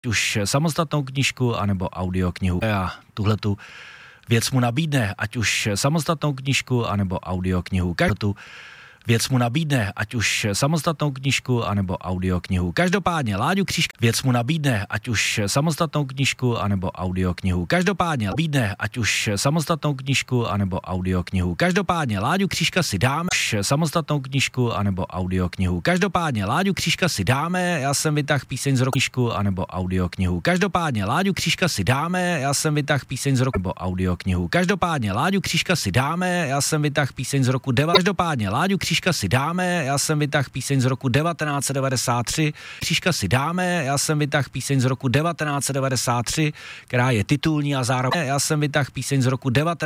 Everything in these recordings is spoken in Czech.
už samostatnou knížku, anebo audioknihu. A tuhletu věc mu nabídne, ať už samostatnou knížku, anebo audioknihu. Tu věc mu nabídne, ať už samostatnou knížku, anebo audioknihu. Každopádně Láďu Křížka věc mu nabídne, ať už samostatnou knížku, anebo audioknihu. Každopádně nabídne, ať už samostatnou knížku, anebo audioknihu. Každopádně Láďu Křížka si dáme, samostatnou knížku, anebo audioknihu. Každopádně Láďu Křížka si dáme, já jsem vytáhl píseň z roku, knížku, anebo audioknihu. Každopádně Láďu Křížka si dáme, já jsem vytáhl píseň z roku, nebo audioknihu. Každopádně Láďu Křížka si dáme, já jsem vytáhl píseň z roku 9. Každopádně Láďu Křížka si dáme, já jsem vytáhl píseň z roku 1993. Křížka si dáme, já jsem vytáhl píseň z roku 1993, která je titulní a zároveň já jsem vytáhl píseň z roku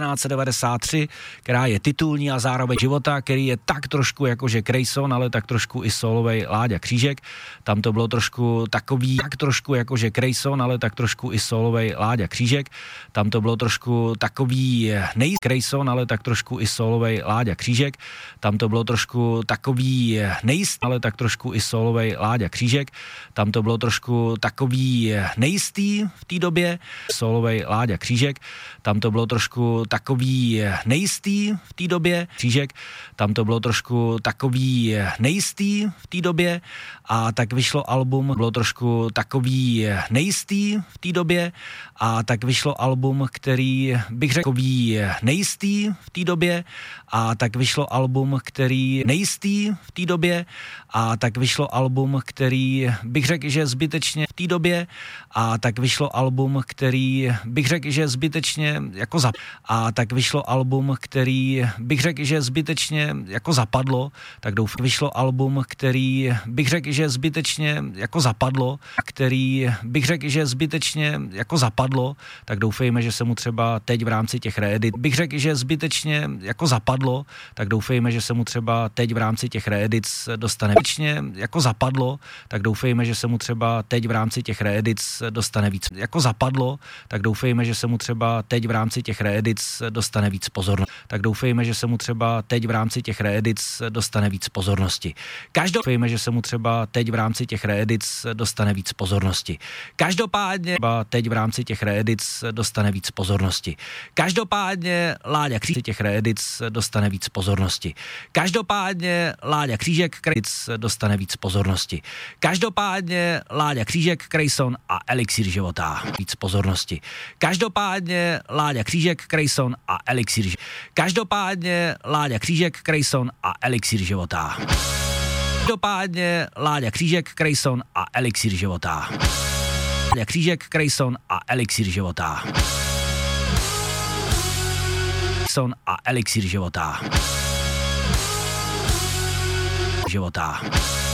1993, která je titulní a zároveň života, který je tak trošku jakože Krejson, ale tak trošku i solovej Láďa Křížek. Tam to bylo trošku takový, tak trošku jakože Krejson, ale tak trošku i solovej Láďa Křížek. Tam to bylo trošku takový Krejson, ale tak trošku i solovej Láďa Křížek. Tam to bylo trošku takový nejistý, ale tak trošku i solovej Láďa Křížek. Tam to bylo trošku takový nejistý v té době, solovej Láďa Křížek. Tam to bylo trošku takový nejistý v té době, Křížek. Tam to bylo trošku takový nejistý v té době a tak vyšlo album, bylo trošku takový nejistý v té době a tak vyšlo album, který bych řekl takový nejistý v té době a tak vyšlo album, který nejistý v té době a tak vyšlo album, který bych řekl, že zbytečně v té době a tak vyšlo album, který bych řekl, že zbytečně jako a tak vyšlo album, který bych řekl, že zbytečně jako zapadlo, tak doufám, vyšlo album, který bych řekl, že zbytečně jako zapadlo, který bych řekl, že zbytečně jako zapadlo, tak doufejme, že se mu třeba teď v rámci těch reedit, bych řekl, že zbytečně jako zapadlo, tak doufejme, že se mu třeba teď v rámci těch reedic dostane zbytečně jako zapadlo, tak doufejme, že se mu třeba teď v rámci těch reedic dostane víc jako zapadlo, tak doufejme, že se mu třeba teď v rámci těch reedic dostane víc pozornosti. Tak doufejme, že se mu třeba teď v rámci těch reedic dostane víc pozornosti. Doufejme, že se mu třeba teď v rámci těch reedic dostane víc pozornosti. Každopádně teď v rámci těch reedic dostane víc pozornosti. Každopádně Láďa Křížek těch reedic dostane víc pozornosti. Každopádně Láďa Křížek dostane víc pozornosti. Každopádně Láďa Křížek, Krejson a Elixír života víc pozornosti. Každopádně Láďa Křížek, Krejson a Elixír. Každopádně Láďa Křížek, Krejson a Elixír života. Každopádně Láďa Křížek, Krejson a Elixír života. Láďa Křížek, Krejson a Elixír života. Krejson a Elixír života.